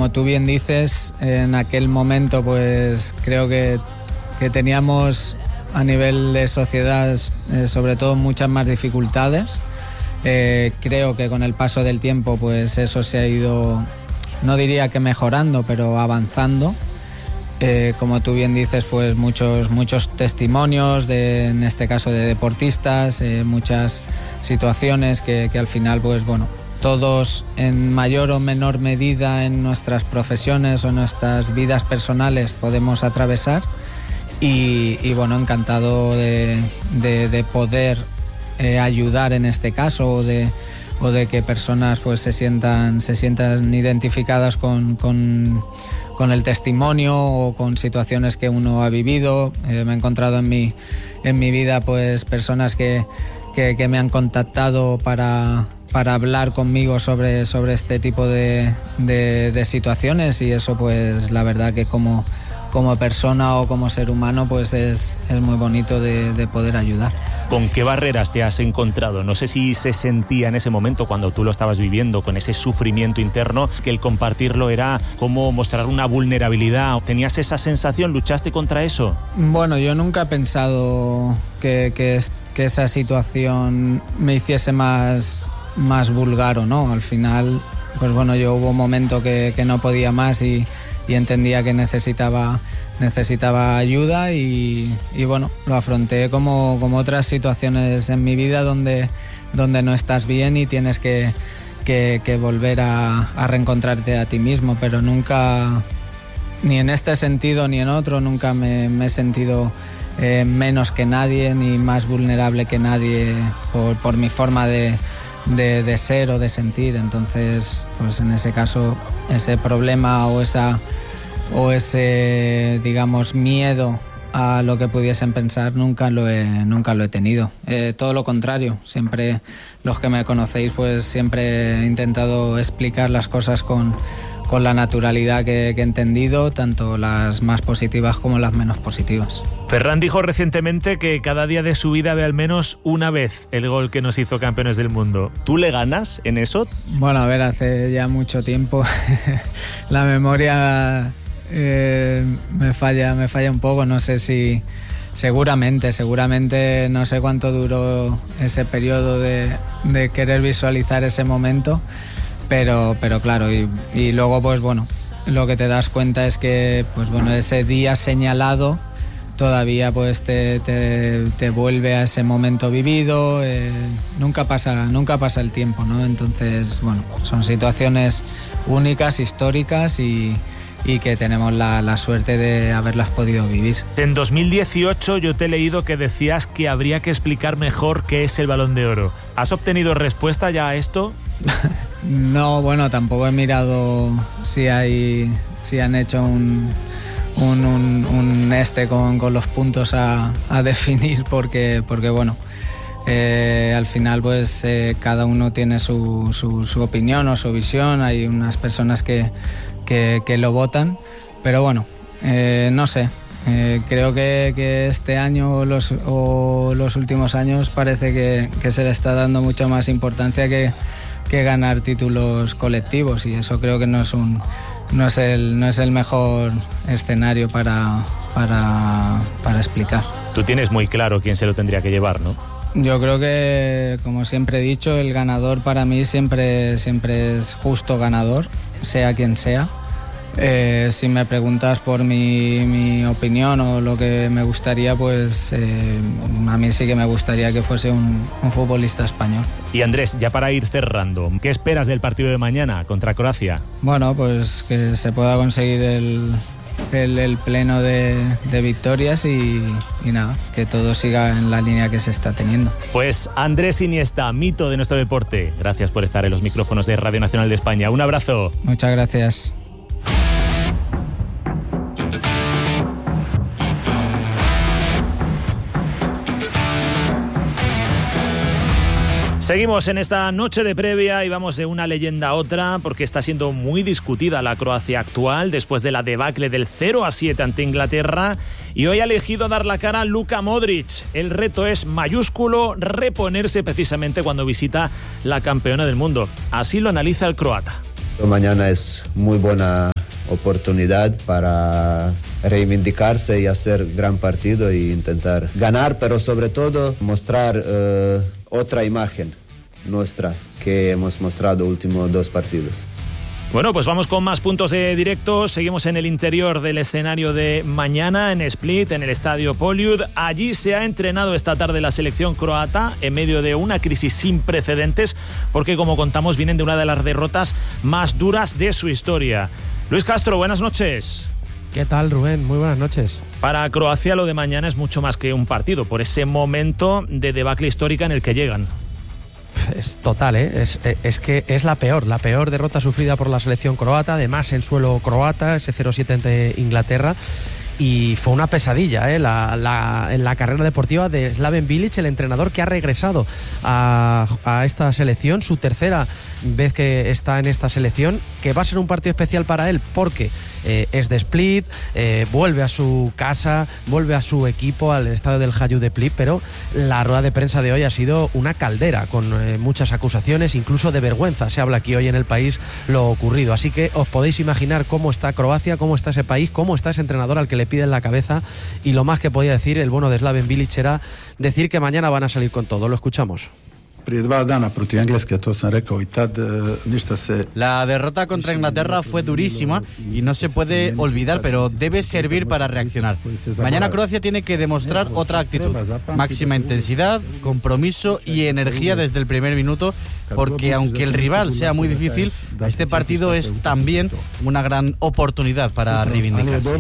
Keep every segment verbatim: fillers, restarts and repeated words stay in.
como tú bien dices, en aquel momento pues creo que, que teníamos a nivel de sociedad eh, sobre todo muchas más dificultades. Eh, creo que con el paso del tiempo pues eso se ha ido, no diría que mejorando, pero avanzando. Eh, como tú bien dices, pues muchos, muchos testimonios, de, en este caso de deportistas, eh, muchas situaciones que, que al final, pues bueno, todos en mayor o menor medida en nuestras profesiones o nuestras vidas personales podemos atravesar y, y bueno, encantado de, de, de poder eh, ayudar en este caso o de, o de que personas pues se sientan, se sientan identificadas con... con con el testimonio o con situaciones que uno ha vivido. Eh, me he encontrado en mi, en mi vida pues personas que, que, que me han contactado para, para hablar conmigo sobre, sobre este tipo de, de, de situaciones y eso pues la verdad que como, como persona o como ser humano pues es, es muy bonito de, de poder ayudar. ¿Con qué barreras te has encontrado? No sé si se sentía en ese momento, cuando tú lo estabas viviendo, con ese sufrimiento interno, que el compartirlo era como mostrar una vulnerabilidad. ¿Tenías esa sensación? ¿Luchaste contra eso? Bueno, yo nunca he pensado que, que, que esa situación me hiciese más, más vulgar o no. Al final, pues bueno, yo hubo un momento que, que no podía más y, y entendía que necesitaba... necesitaba ayuda y, y bueno, lo afronté como, como otras situaciones en mi vida donde, donde no estás bien y tienes que, que, que volver a, a reencontrarte a ti mismo, pero nunca, ni en este sentido ni en otro, nunca me, me he sentido eh, menos que nadie ni más vulnerable que nadie por, por mi forma de, de, de ser o de sentir. Entonces, pues en ese caso, ese problema o esa... o ese, digamos, miedo a lo que pudiesen pensar, nunca lo he, nunca lo he tenido. Eh, todo lo contrario, siempre los que me conocéis, pues siempre he intentado explicar las cosas con, con la naturalidad que, que he entendido, tanto las más positivas como las menos positivas. Ferran dijo recientemente que cada día de su vida ve al menos una vez el gol que nos hizo campeones del mundo. ¿Tú le ganas en eso? Bueno, a ver, hace ya mucho tiempo la memoria... Eh, me falla, me falla un poco, no sé si seguramente, seguramente no sé cuánto duró ese periodo de, de querer visualizar ese momento, pero, pero claro, y, y luego pues bueno, lo que te das cuenta es que pues bueno, ese día señalado todavía pues te, te, te vuelve a ese momento vivido, eh, nunca pasa, nunca pasa el tiempo, ¿no? Entonces bueno, son situaciones únicas, históricas y y que tenemos la, la suerte de haberlas podido vivir. En dos mil dieciocho yo te he leído que decías que habría que explicar mejor qué es el Balón de Oro. ¿Has obtenido respuesta ya a esto? No, bueno, tampoco he mirado si hay, si han hecho un, un, un, un este con, con los puntos a, a definir, porque, porque bueno, eh, al final pues eh, cada uno tiene su, su, su opinión o su visión. Hay unas personas que Que, que lo votan, pero bueno, eh, no sé, eh, creo que, que este año los, o los últimos años parece que, que se le está dando mucho más importancia que, que ganar títulos colectivos y eso creo que no es, un, no es, el, no es el mejor escenario para, para, para explicar. Tú tienes muy claro quién se lo tendría que llevar, ¿no? Yo creo que, como siempre he dicho, el ganador para mí siempre, siempre es justo ganador, sea quien sea. Eh, si me preguntas por mi, mi opinión o lo que me gustaría, pues eh, a mí sí que me gustaría que fuese un, un futbolista español. Y Andrés, ya para ir cerrando, ¿qué esperas del partido de mañana contra Croacia? Bueno, pues que se pueda conseguir el, el, el pleno de, de victorias y, y nada, que todo siga en la línea que se está teniendo. Pues Andrés Iniesta, mito de nuestro deporte, gracias por estar en los micrófonos de Radio Nacional de España. Un abrazo. Muchas gracias. Seguimos en esta noche de previa y vamos de una leyenda a otra porque está siendo muy discutida la Croacia actual después de la debacle del cero a siete ante Inglaterra y hoy ha elegido dar la cara a Luka Modric. El reto es mayúsculo, reponerse precisamente cuando visita la campeona del mundo. Así lo analiza el croata. Mañana es muy buena oportunidad para reivindicarse y hacer gran partido e intentar ganar, pero sobre todo mostrar uh, otra imagen nuestra que hemos mostrado últimos dos partidos. Bueno, pues vamos con más puntos de directo. Seguimos en el interior del escenario de mañana, en Split, en el estadio Poliud. Allí se ha entrenado esta tarde la selección croata en medio de una crisis sin precedentes, porque como contamos vienen de una de las derrotas más duras de su historia. Luis Castro, buenas noches. ¿Qué tal, Rubén? Muy buenas noches. Para Croacia lo de mañana es mucho más que un partido, por ese momento de debacle histórica en el que llegan. Es total, ¿eh? es, es que es la peor, la peor derrota sufrida por la selección croata, además en suelo croata, ese cero siete ante Inglaterra. Y fue una pesadilla ¿eh? la, la, en la carrera deportiva de Slaven Bilic, el entrenador que ha regresado a, a esta selección, su tercera vez que está en esta selección, que va a ser un partido especial para él porque eh, es de Split, eh, vuelve a su casa, vuelve a su equipo, al estadio del Hajduk de Split, pero la rueda de prensa de hoy ha sido una caldera con eh, muchas acusaciones, incluso de vergüenza. Se habla aquí hoy en el país lo ocurrido, así que os podéis imaginar cómo está Croacia, cómo está ese país, cómo está ese entrenador al que le piden la cabeza, y lo más que podía decir el bueno de Slaven Bilic era decir que mañana van a salir con todo. Lo escuchamos. La derrota contra Inglaterra fue durísima y no se puede olvidar, pero debe servir para reaccionar. Mañana Croacia tiene que demostrar otra actitud, máxima intensidad, compromiso y energía desde el primer minuto, porque aunque el rival sea muy difícil, este partido es también una gran oportunidad para reivindicarse.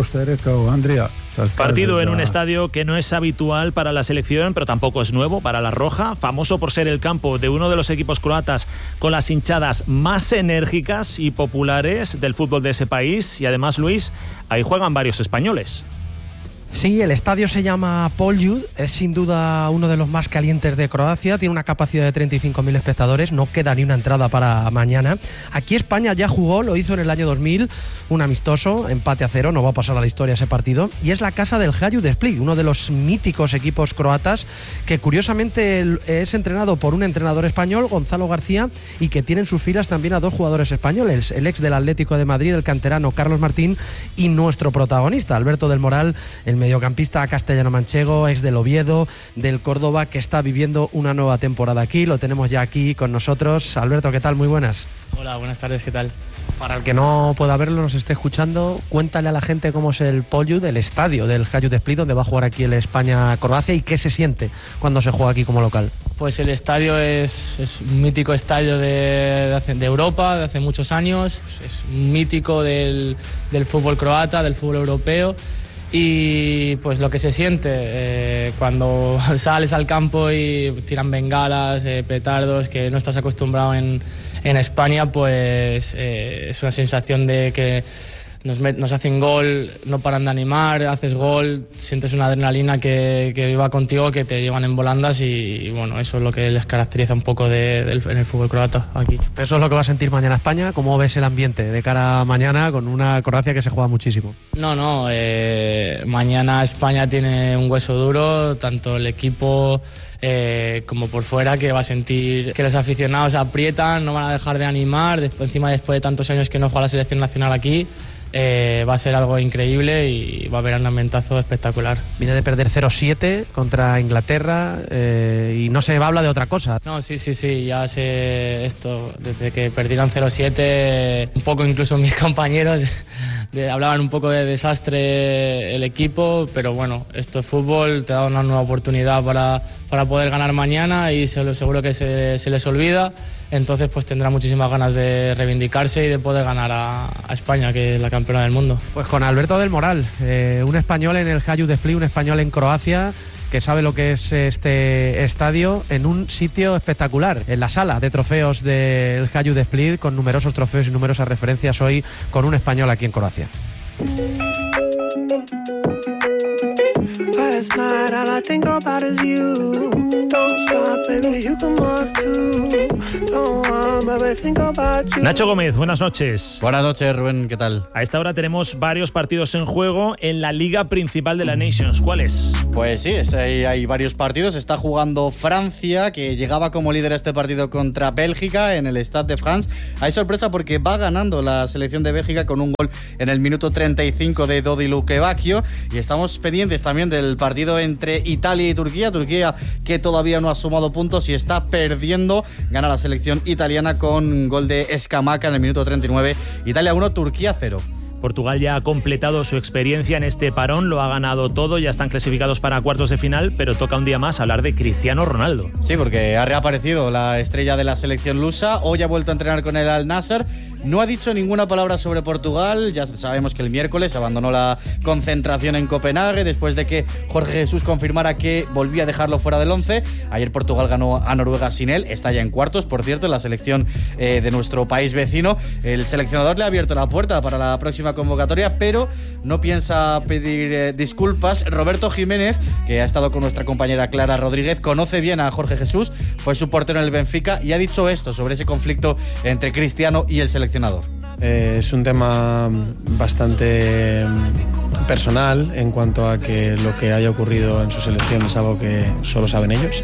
Partido en un estadio que no es habitual para la selección, pero tampoco es nuevo para la Roja, famoso por ser el campo de uno de los equipos croatas con las hinchadas más enérgicas y populares del fútbol de ese país. Y además, Luis, ahí juegan varios españoles. Sí, el estadio se llama Poliud, es sin duda uno de los más calientes de Croacia, tiene una capacidad de treinta y cinco mil espectadores, no queda ni una entrada para mañana. Aquí España ya jugó, lo hizo en el año dos mil, un amistoso, empate a cero, no va a pasar a la historia ese partido, y es la casa del Hajduk de Split, uno de los míticos equipos croatas que curiosamente es entrenado por un entrenador español, Gonzalo García, y que tiene en sus filas también a dos jugadores españoles, el ex del Atlético de Madrid, el canterano Carlos Martín, y nuestro protagonista, Alberto del Moral, el mediocampista castellano-manchego, ex del Oviedo, del Córdoba, que está viviendo una nueva temporada aquí. Lo tenemos ya aquí con nosotros. Alberto, ¿qué tal? Muy buenas. Hola, buenas tardes, ¿qué tal? Para el que no pueda verlo, nos esté escuchando, cuéntale a la gente cómo es el Poliud, el estadio del Hajduk de Split, donde va a jugar aquí el España-Croacia, y qué se siente cuando se juega aquí como local. Pues el estadio es, es un mítico estadio de, de, hace, de Europa, de hace muchos años, es mítico del, del fútbol croata, del fútbol europeo. Y pues lo que se siente eh, cuando sales al campo y tiran bengalas, eh, petardos, que no estás acostumbrado en, en España, pues eh, es una sensación de que nos, met, nos hacen gol, no paran de animar, haces gol, sientes una adrenalina que, que va contigo, que te llevan en volandas, y, y bueno, eso es lo que les caracteriza un poco de, de, en el fútbol croata aquí. Eso es lo que va a sentir mañana España. ¿Cómo ves el ambiente de cara a mañana con una Croacia que se juega muchísimo? No, no, eh, mañana España tiene un hueso duro, tanto el equipo eh, como por fuera, que va a sentir que los aficionados aprietan, no van a dejar de animar, después, encima después de tantos años que no juega la selección nacional aquí. Eh, va a ser algo increíble y va a haber un ambientazo espectacular. Viene de perder cero siete contra Inglaterra eh, y no se habla de otra cosa. No, sí, sí, sí, ya sé esto, desde que perdieron cero siete, un poco incluso mis compañeros de, hablaban un poco de desastre el equipo, pero bueno, esto es fútbol, te da una nueva oportunidad para, para poder ganar mañana, y se, seguro que se, se les olvida. Entonces pues tendrá muchísimas ganas de reivindicarse y de poder ganar a, a España, que es la campeona del mundo. Pues con Alberto del Moral, eh, un español en el Hajduk de Split, un español en Croacia, que sabe lo que es este estadio, en un sitio espectacular, en la sala de trofeos del Hajduk de Split, con numerosos trofeos y numerosas referencias, hoy con un español aquí en Croacia. Last night all I think about is you. Don't stop Nacho Gómez, buenas noches. Buenas noches, Rubén, ¿qué tal? A esta hora tenemos varios partidos en juego en la liga principal de la Nations. ¿Cuáles? Pues sí, es, hay, hay varios partidos. Está jugando Francia, que llegaba como líder a este partido contra Bélgica en el Stade de France. Hay sorpresa porque va ganando la selección de Bélgica con un gol en el minuto treinta y cinco de Dodi Lukebakio. Y estamos pendientes también del partido entre Italia y Turquía. Turquía que todavía no ha sumado puntos y está perdiendo. Gana la selección italiana con gol de Scamacca en el minuto treinta y nueve. Italia uno, Turquía cero. Portugal ya ha completado su experiencia en este parón, lo ha ganado todo, ya están clasificados para cuartos de final, pero toca un día más hablar de Cristiano Ronaldo. Sí, porque ha reaparecido la estrella de la selección lusa, hoy ha vuelto a entrenar con el Al Nassr. No ha dicho ninguna palabra sobre Portugal. Ya sabemos que el miércoles abandonó la concentración en Copenhague después de que Jorge Jesús confirmara que volvía a dejarlo fuera del once. Ayer Portugal ganó a Noruega sin él. Está ya en cuartos, por cierto, en la selección eh, de nuestro país vecino. El seleccionador le ha abierto la puerta para la próxima convocatoria, pero no piensa pedir eh, disculpas. Roberto Jiménez, que ha estado con nuestra compañera Clara Rodríguez, conoce bien a Jorge Jesús, fue su portero en el Benfica y ha dicho esto sobre ese conflicto entre Cristiano y el seleccionador. Eh, es un tema bastante personal en cuanto a que lo que haya ocurrido en su selección es algo que solo saben ellos.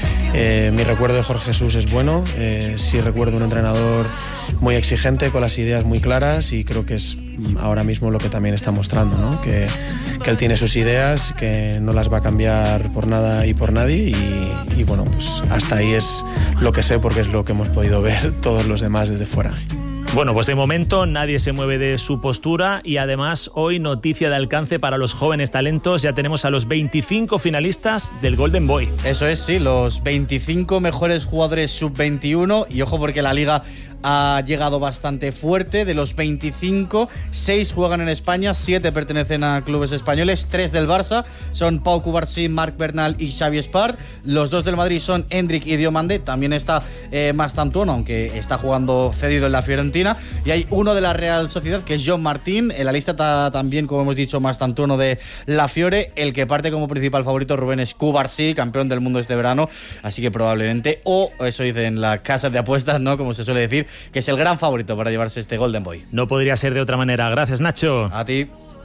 Eh, mi recuerdo de Jorge Jesús es bueno, eh, sí recuerdo un entrenador muy exigente, con las ideas muy claras, y creo que es ahora mismo lo que también está mostrando, ¿no? que, que él tiene sus ideas, que no las va a cambiar por nada y por nadie, y, y bueno, pues hasta ahí es lo que sé, porque es lo que hemos podido ver todos los demás desde fuera. Bueno, pues de momento nadie se mueve de su postura y además hoy noticia de alcance para los jóvenes talentos. Ya tenemos a los veinticinco finalistas del Golden Boy. Eso es, sí, los veinticinco mejores jugadores sub veintiuno, y ojo porque la liga ha llegado bastante fuerte. De los veinticinco, seis juegan en España, siete pertenecen a clubes españoles, tres del Barça, son Pau Cubarsí, Marc Bernal y Xavi Espart. Los dos del Madrid son Hendrik y Diomande, también está eh, Mastantuono, aunque está jugando cedido en la Fiorentina, y hay uno de la Real Sociedad, que es John Martín. En la lista está también, como hemos dicho, Mastantuono de la Fiore. El que parte como principal favorito, Rubén, es Cubarsí, campeón del mundo este verano, así que probablemente, o eso dicen las casas de apuestas, ¿no?, como se suele decir, que es el gran favorito para llevarse este Golden Boy. No podría ser de otra manera. Gracias, Nacho. A ti.